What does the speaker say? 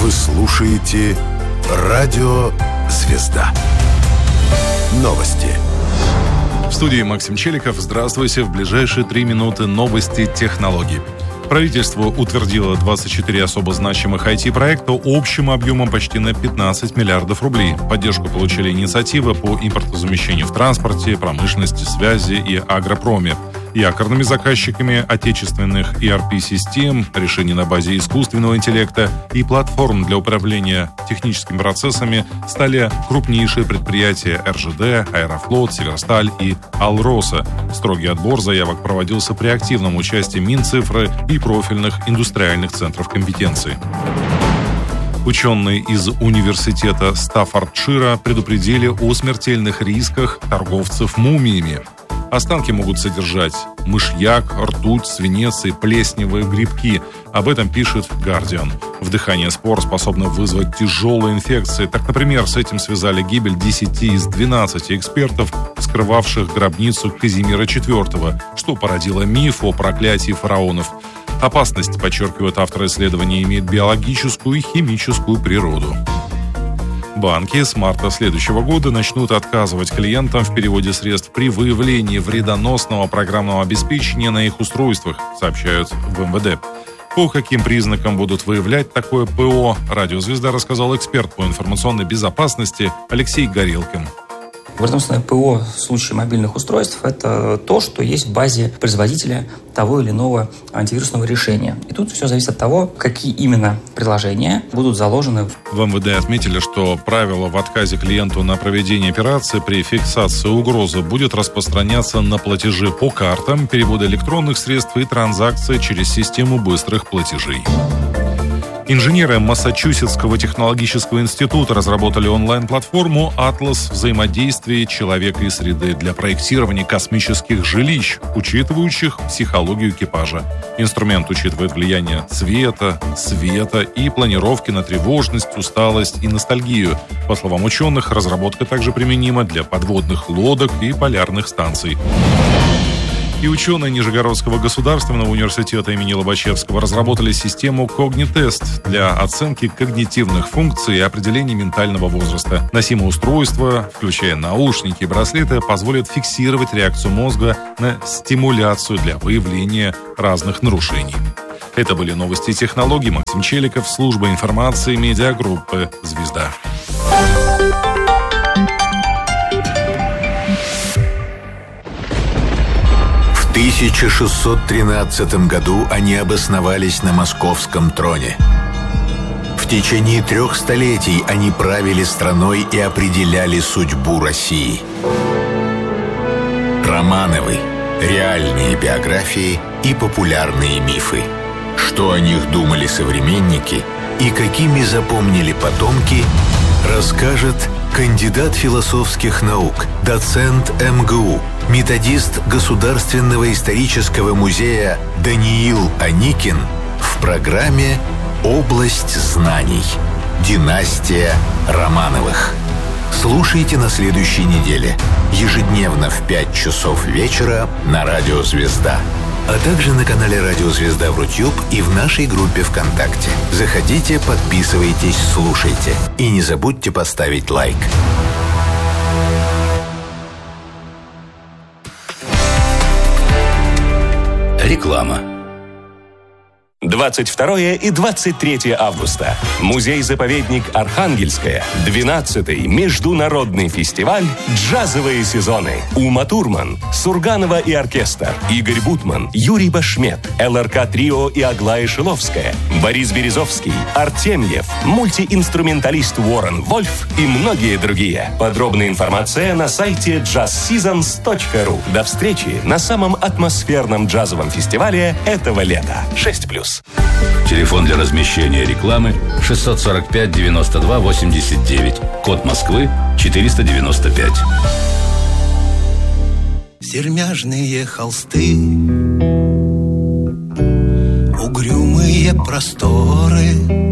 Вы слушаете «Радио Звезда». Новости. В студии Максим Челиков. Здравствуйте. В ближайшие 3 минуты новости технологий. Правительство утвердило 24 особо значимых IT-проекта общим объемом почти на 15 миллиардов рублей. Поддержку получили инициативы по импортозамещению в транспорте, промышленности, связи и агропроме. Якорными заказчиками отечественных ERP-систем, решений на базе искусственного интеллекта и платформ для управления техническими процессами стали крупнейшие предприятия РЖД, Аэрофлот, Северсталь и Алроса. Строгий отбор заявок проводился при активном участии Минцифры и профильных индустриальных центров компетенции. Ученые из университета Стаффордшира предупредили о смертельных рисках торговцев мумиями. Останки могут содержать мышьяк, ртуть, свинец и плесневые грибки. Об этом пишет Guardian. Вдыхание спор способно вызвать тяжелые инфекции. Так, например, с этим связали гибель 10 из 12 экспертов, вскрывавших гробницу Казимира IV, что породило миф о проклятии фараонов. Опасность, подчеркивают авторы исследования, имеет биологическую и химическую природу. Банки с марта следующего года начнут отказывать клиентам в переводе средств при выявлении вредоносного программного обеспечения на их устройствах, сообщают в МВД. По каким признакам будут выявлять такое ПО, «Радио Звезда» рассказал эксперт по информационной безопасности Алексей Горелкин. Вредоносное ПО в случае мобильных устройств – это то, что есть в базе производителя того или иного антивирусного решения. И тут все зависит от того, какие именно приложения будут заложены. В МВД отметили, что правило в отказе клиенту на проведение операции при фиксации угрозы будет распространяться на платежи по картам, переводы электронных средств и транзакции через систему быстрых платежей. Инженеры Массачусетского технологического института разработали онлайн-платформу «Атлас взаимодействия человека и среды» для проектирования космических жилищ, учитывающих психологию экипажа. Инструмент учитывает влияние цвета, света и планировки на тревожность, усталость и ностальгию. По словам ученых, разработка также применима для подводных лодок и полярных станций. И ученые Нижегородского государственного университета имени Лобачевского разработали систему «Когнитест» для оценки когнитивных функций и определения ментального возраста. Носимое устройство, включая наушники и браслеты, позволит фиксировать реакцию мозга на стимуляцию для выявления разных нарушений. Это были новости технологий. Максим Челиков, служба информации медиагруппы «Звезда». В 1613 году они обосновались на московском троне. В течение 3 столетий они правили страной и определяли судьбу России. Романовы. Реальные биографии и популярные мифы. Что о них думали современники и какими запомнили потомки, расскажет кандидат философских наук, доцент МГУ, методист Государственного исторического музея Даниил Аникин в программе «Область знаний. Династия Романовых». Слушайте на следующей неделе, ежедневно в 5 часов вечера на «Радио Звезда», а также на канале «Радио Звезда» в YouTube и в нашей группе ВКонтакте. Заходите, подписывайтесь, слушайте. И не забудьте поставить лайк. Реклама. 22 и 23 августа. Музей-заповедник Архангельская. 12-й международный фестиваль «Джазовые сезоны». Ума Турман, Сурганова и оркестр, Игорь Бутман, Юрий Башмет, ЛРК-трио и Аглая Шиловская, Борис Березовский, Артемьев, мультиинструменталист Уоррен Вольф и многие другие. Подробная информация на сайте jazzseasons.ru. До встречи на самом атмосферном джазовом фестивале этого лета. 6+. Телефон для размещения рекламы 645 92 89. Код Москвы 495. Сермяжные холсты, угрюмые просторы,